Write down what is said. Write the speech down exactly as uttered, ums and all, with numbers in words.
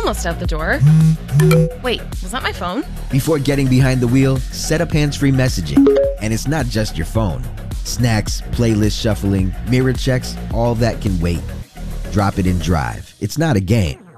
almost out the door. Wait, was that my phone? Before getting behind the wheel, set up hands-free messaging. And it's not just your phone. Snacks, playlist shuffling, mirror checks, all that can wait. Drop it in Drive. It's not a game.